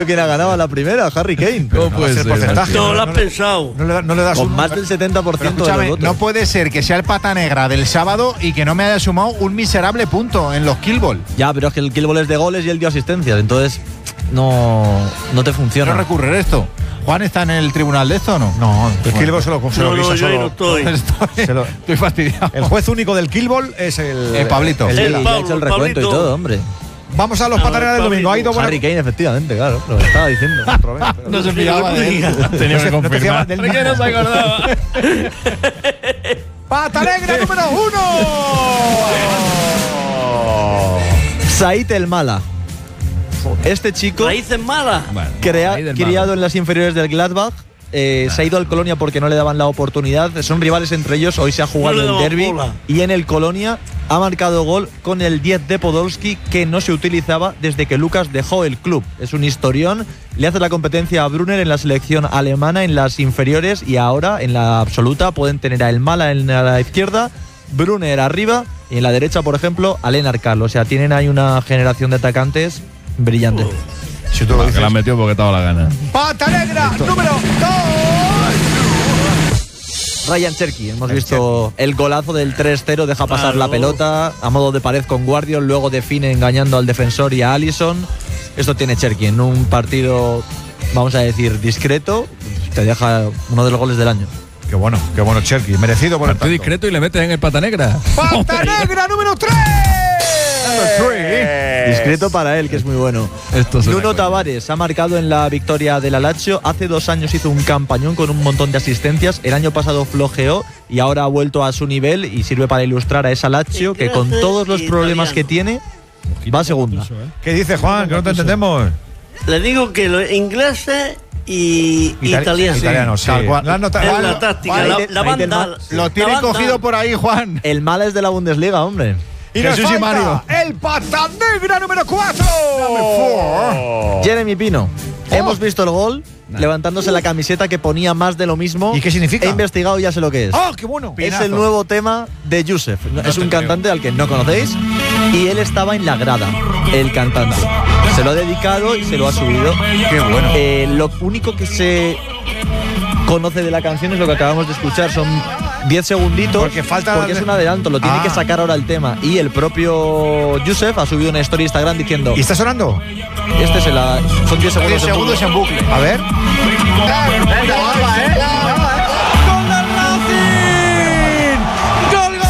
¿Quién ha ganado a la primera? Harry Kane. ¿Cómo puede ser? Porcentaje. No lo has pensado. No le das Con un más del 70% de Escúchame, los votos. no puede ser que sea el pata negra del sábado y que no me haya sumado un miserable punto en los kill ball. Ya, pero es que el kill ball es de goles y él dio asistencias, entonces no te funciona. No recurrir esto. ¿Juan está en el tribunal de esto o no? No, el kill ball se lo No, revisa yo ahí no solo. estoy. Estoy fastidiado. El juez único del kill ball es el Pablito. Sí, Lela. le ha hecho el recuento y Pablito. todo, hombre. Vamos a los pataneras del domingo. Ha ido buena. Harry Kane, efectivamente, claro, lo estaba diciendo. No se pillaba de él. Tenía que No te confirmar. fiabas del ¿Por qué no se acordaba? ¡Pata negra número 1! Said El Mala. Este chico, Raíces malas. Ahí del criado malo. en las inferiores del Gladbach, se ha ido al Colonia porque no le daban la oportunidad. Son rivales entre ellos. Hoy se ha jugado No le el daban derbi bola. y en el Colonia ha marcado gol con el 10 de Podolski, que no se utilizaba desde que Lucas dejó el club. Es un historión. Le hace la competencia a Brunner en la selección alemana en las inferiores y ahora en la absoluta pueden tener a El Mala en la izquierda, Brunner arriba y en la derecha, por ejemplo, a Lennart Karl. O sea, tienen ahí una generación de atacantes brillante. Si tú lo Que dices. la han metido porque estaba la gana. ¡Pata negra número 2! Ryan Cherky, hemos visto el golazo del 3-0, deja pasar la pelota a modo de pared con Guardiol, luego define engañando al defensor y a Alisson. Esto tiene Cherky en un partido, vamos a decir, discreto, te deja uno de los goles del año. Qué bueno, Cherky. Merecido por el Partido tanto. discreto y le metes en el pata negra. ¡Pata negra número 3! Discreto para él, que es muy bueno. Esto suena Nuno coño. Tavares ha marcado en la victoria del Lazio. Hace 2 años hizo un campañón con un montón de asistencias. El año pasado flojeó y ahora ha vuelto a su nivel y sirve para ilustrar a esa Lazio que con todos los problemas que tiene va segunda. ¿Qué dice Juan? Que no te entendemos. Le digo que los ingleses y italianos. Italiano, sí. Tal cual. La nota- Es Juan, la táctica, Juan, la ahí del banda. mar. Lo la tienen banda. cogido por ahí, Juan. El Mala es de la Bundesliga, hombre. Y nos Jesús y falta Mario. el pata negra número 4. Jeremy Pino. Hemos visto el gol levantándse la camiseta que ponía más de lo mismo. ¿Y qué significa? He investigado y ya sé lo que es. ¡Oh, qué bueno! Es el nuevo tema de Yusef. Es un cantante al que no conocéis y él estaba en la grada, el cantante. Se lo ha dedicado y se lo ha subido. ¡Qué bueno! Lo único que se conoce de la canción es lo que acabamos de escuchar. Son 10 segunditos Porque falta- es un adelanto, lo tiene Ah. que sacar ahora el tema. Y el propio Yusef ha subido una story Instagram diciendo: ¿Y está sonando? son 10 segundos. 10 segundos en bucle. A ver.